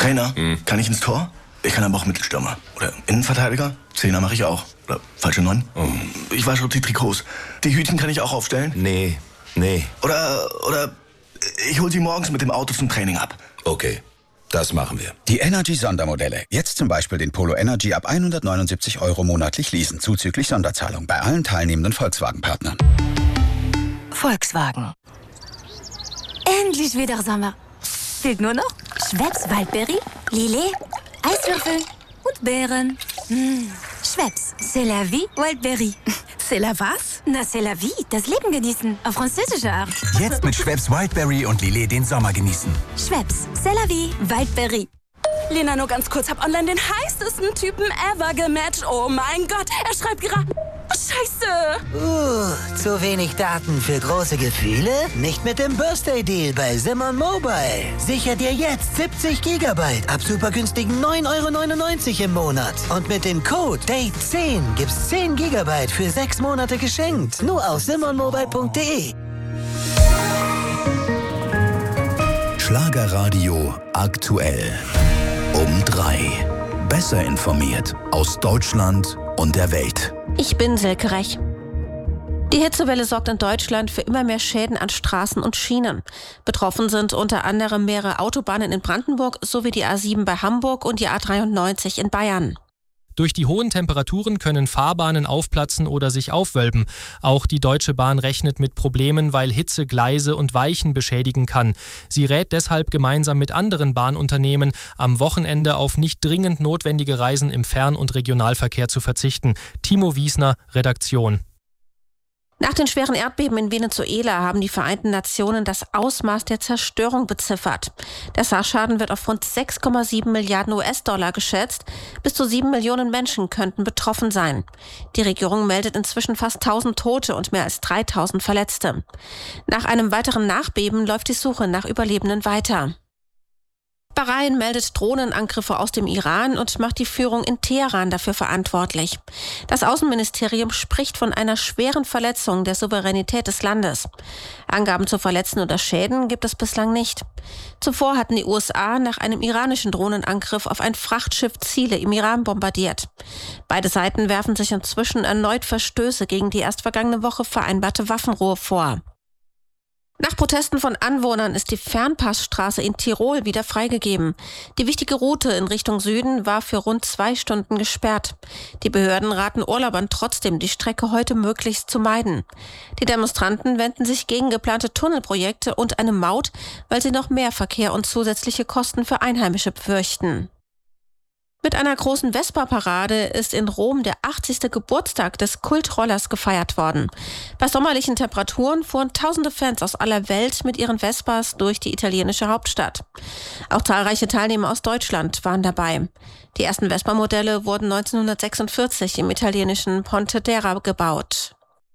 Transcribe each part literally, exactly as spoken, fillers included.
Trainer, hm. kann ich ins Tor? Ich kann aber auch Mittelstürmer. Oder Innenverteidiger? Zehner mache ich auch. Oder falsche Neun? Oh. Ich wasche auch die Trikots. Die Hütchen kann ich auch aufstellen? Nee, nee. Oder, oder ich hol sie morgens mit dem Auto zum Training ab. Okay, das machen wir. Die Energy-Sondermodelle. Jetzt zum Beispiel den Polo Energy ab hundertneunundsiebzig Euro monatlich leasen, zuzüglich Sonderzahlung bei allen teilnehmenden Volkswagen-Partnern. Volkswagen. Endlich wieder Sommer. Fehlt nur noch Schweppes Waldberry, Lillet, Eiswürfel und Beeren. Mmh. Schweppes, c'est la vie, Waldberry. C'est la was? Na, c'est la vie, das Leben genießen, auf französische Art. Jetzt mit Schweppes Wildberry und Lillet den Sommer genießen. Schweppes, c'est la vie, Waldberry. Lena, nur ganz kurz, hab online den heißesten Typen ever gematcht. Oh mein Gott, er schreibt gerade... Oh, Scheiße! Uh, zu wenig Daten für große Gefühle? Nicht mit dem Birthday-Deal bei Simon Mobile. Sicher dir jetzt siebzig Gigabyte ab super günstigen neun Euro neunundneunzig im Monat. Und mit dem Code Date zehn gibt's zehn Gigabyte für sechs Monate geschenkt. Nur auf simon mobile punkt de. Schlagerradio aktuell. Um drei. Besser informiert aus Deutschland und der Welt. Ich bin Silke Rech. Die Hitzewelle sorgt in Deutschland für immer mehr Schäden an Straßen und Schienen. Betroffen sind unter anderem mehrere Autobahnen in Brandenburg sowie die A sieben bei Hamburg und die A dreiundneunzig in Bayern. Durch die hohen Temperaturen können Fahrbahnen aufplatzen oder sich aufwölben. Auch die Deutsche Bahn rechnet mit Problemen, weil Hitze Gleise und Weichen beschädigen kann. Sie rät deshalb gemeinsam mit anderen Bahnunternehmen, am Wochenende auf nicht dringend notwendige Reisen im Fern- und Regionalverkehr zu verzichten. Timo Wiesner, Redaktion. Nach den schweren Erdbeben in Venezuela haben die Vereinten Nationen das Ausmaß der Zerstörung beziffert. Der Sachschaden wird auf rund sechs Komma sieben Milliarden U S-Dollar geschätzt. Bis zu sieben Millionen Menschen könnten betroffen sein. Die Regierung meldet inzwischen fast tausend Tote und mehr als dreitausend Verletzte. Nach einem weiteren Nachbeben läuft die Suche nach Überlebenden weiter. Bahrain meldet Drohnenangriffe aus dem Iran und macht die Führung in Teheran dafür verantwortlich. Das Außenministerium spricht von einer schweren Verletzung der Souveränität des Landes. Angaben zu Verletzten oder Schäden gibt es bislang nicht. Zuvor hatten die U S A nach einem iranischen Drohnenangriff auf ein Frachtschiff Ziele im Iran bombardiert. Beide Seiten werfen sich inzwischen erneut Verstöße gegen die erst vergangene Woche vereinbarte Waffenruhe vor. Nach Protesten von Anwohnern ist die Fernpassstraße in Tirol wieder freigegeben. Die wichtige Route in Richtung Süden war für rund zwei Stunden gesperrt. Die Behörden raten Urlaubern trotzdem, die Strecke heute möglichst zu meiden. Die Demonstranten wenden sich gegen geplante Tunnelprojekte und eine Maut, weil sie noch mehr Verkehr und zusätzliche Kosten für Einheimische befürchten. Mit einer großen Vespa-Parade ist in Rom der achtzigste Geburtstag des Kultrollers gefeiert worden. Bei sommerlichen Temperaturen fuhren tausende Fans aus aller Welt mit ihren Vespas durch die italienische Hauptstadt. Auch zahlreiche Teilnehmer aus Deutschland waren dabei. Die ersten Vespa-Modelle wurden neunzehnhundertsechsundvierzig im italienischen Pontedera gebaut.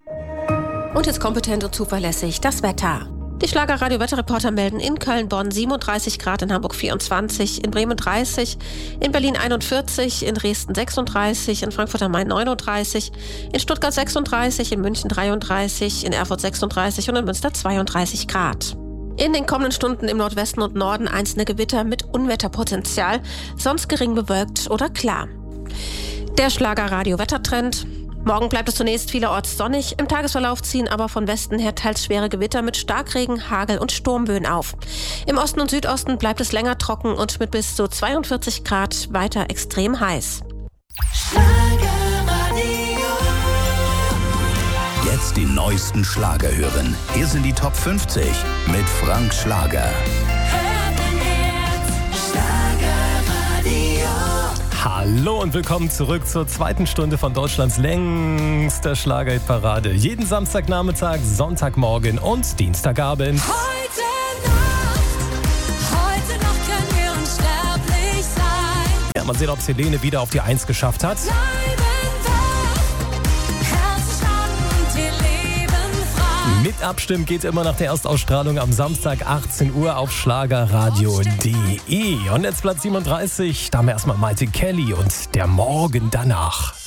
Und jetzt kompetent und zuverlässig das Wetter. Die Schlagerradio-Wetterreporter melden in Köln, Bonn siebenunddreißig Grad, in Hamburg vierundzwanzig, in Bremen dreißig, in Berlin einundvierzig, in Dresden sechsunddreißig, in Frankfurt am Main neununddreißig, in Stuttgart sechsunddreißig, in München dreiunddreißig, in Erfurt sechsunddreißig und in Münster zweiunddreißig Grad. In den kommenden Stunden im Nordwesten und Norden einzelne Gewitter mit Unwetterpotenzial, sonst gering bewölkt oder klar. Der Schlagerradio-Wettertrend. Morgen bleibt es zunächst vielerorts sonnig, im Tagesverlauf ziehen aber von Westen her teils schwere Gewitter mit Starkregen, Hagel und Sturmböen auf. Im Osten und Südosten bleibt es länger trocken und mit bis zu zweiundvierzig Grad weiter extrem heiß. Jetzt die neuesten Schlager hören. Hier sind die Top fünfzig mit Frank Schlager. Hallo und willkommen zurück zur zweiten Stunde von Deutschlands längster Schlagerhitparade. Jeden Samstagnachmittag, Sonntagmorgen und Dienstagabend. Heute Nacht, heute Nacht können wir unsterblich sein. Ja, mal sehen, ob Helene wieder auf die Eins geschafft hat. Mit Abstimmen geht immer nach der Erstausstrahlung am Samstag achtzehn Uhr auf schlagerradio punkt de. Und jetzt Platz siebenunddreißig, da haben wir erstmal Maite Kelly und der Morgen danach.